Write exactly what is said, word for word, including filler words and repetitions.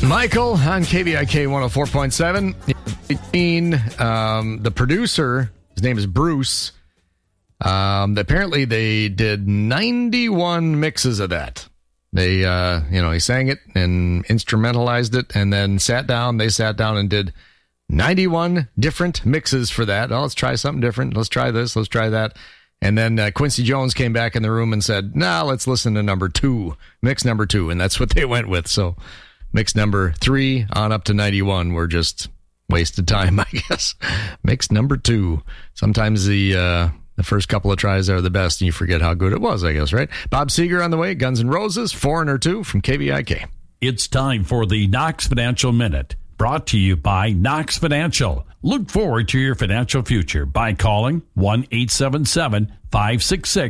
Michael on K V I K one oh four point seven. Um, the producer, his name is Bruce. Um, apparently they did ninety-one mixes of that. They, uh, you know, he sang it and instrumentalized it and then sat down. They sat down and did ninety-one different mixes for that. Oh, let's try something different. Let's try this. Let's try that. And then uh, Quincy Jones came back in the room and said, nah, let's listen to number two, mix number two. And that's what they went with. So mix number three on up to ninety-one were just wasted time, I guess. Mix number two. Sometimes the uh, the first couple of tries are the best, and you forget how good it was, I guess, right? Bob Seger on the way, Guns N' Roses, Foreigner two from K V I K. It's time for the Knox Financial Minute, brought to you by Knox Financial. Look forward to your financial future by calling one eight seven seven, five six six